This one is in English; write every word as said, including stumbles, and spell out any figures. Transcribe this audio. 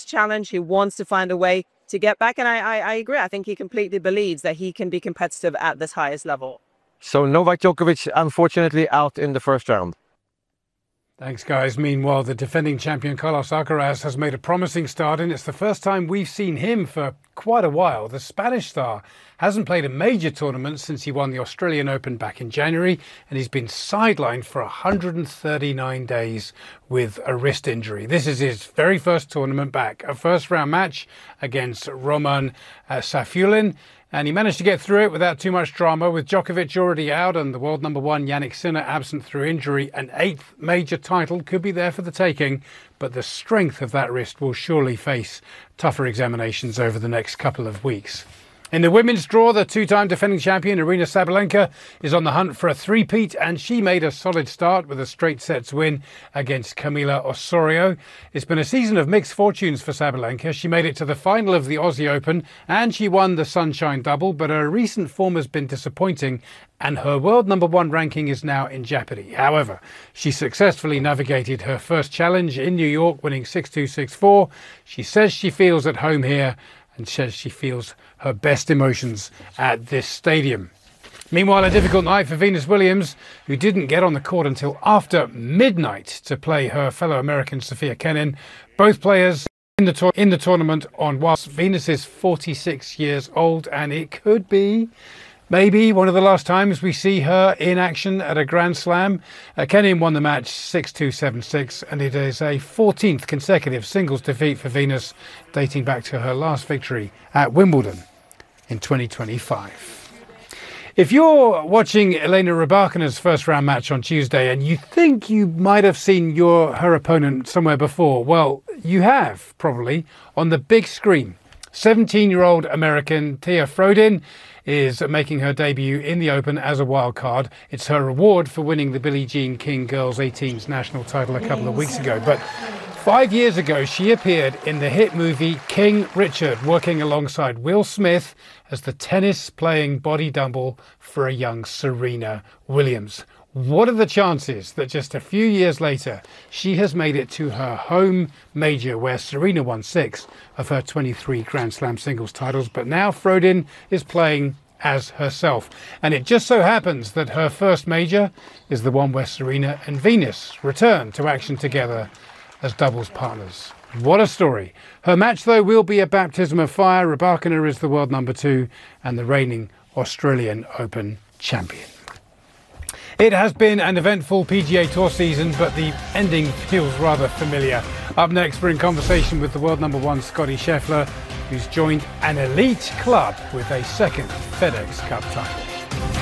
challenge. He wants to find a way to get back. And I, I, I agree. I think he completely believes that he can be competitive at this highest level. So Novak Djokovic, unfortunately, out in the first round. Thanks, guys. Meanwhile, the defending champion Carlos Alcaraz has made a promising start, and it's the first time we've seen him for quite a while. The Spanish star hasn't played a major tournament since he won the Australian Open back in January, and he's been sidelined for one hundred thirty-nine days with a wrist injury. This is his very first tournament back, a first-round match against Roman uh, Safiullin. And he managed to get through it without too much drama, with Djokovic already out and the world number one Jannik Sinner absent through injury. An eighth major title could be there for the taking, but the strength of that wrist will surely face tougher examinations over the next couple of weeks. In the women's draw, the two-time defending champion Aryna Sabalenka is on the hunt for a three-peat, and she made a solid start with a straight sets win against Camila Osorio. It's been a season of mixed fortunes for Sabalenka. She made it to the final of the Aussie Open and she won the Sunshine Double, but her recent form has been disappointing and her world number one ranking is now in jeopardy. However, she successfully navigated her first challenge in New York, winning six two, six four. She says she feels at home here and says she feels her best emotions at this stadium. Meanwhile, a difficult night for Venus Williams, who didn't get on the court until after midnight to play her fellow American Sofia Kenin. Both players in the, tour in the tournament on whilst Venus is forty-six years old, and it could be maybe one of the last times we see her in action at a Grand Slam. Uh, Kenin won the match six two, seven six, and it is a fourteenth consecutive singles defeat for Venus, dating back to her last victory at Wimbledon in twenty twenty-five. If you're watching Elena Rybakina's first round match on Tuesday and you think you might have seen your her opponent somewhere before, well, you have, probably, on the big screen. seventeen-year-old American Tia Frodin is making her debut in the Open as a wild card. It's her reward for winning the Billie Jean King Girls eighteens national title a couple of weeks ago. But five years ago, she appeared in the hit movie King Richard, working alongside Will Smith as the tennis-playing body double for a young Serena Williams. What are the chances that just a few years later, she has made it to her home major where Serena won six of her twenty-three Grand Slam singles titles, but now Frodin is playing as herself. And it just so happens that her first major is the one where Serena and Venus return to action together as doubles partners. What a story. Her match, though, will be a baptism of fire. Rybakina is the world number two and the reigning Australian Open champion. It has been an eventful P G A Tour season, but the ending feels rather familiar. Up next, we're in conversation with the world number one Scottie Scheffler, who's joined an elite club with a second FedEx Cup title.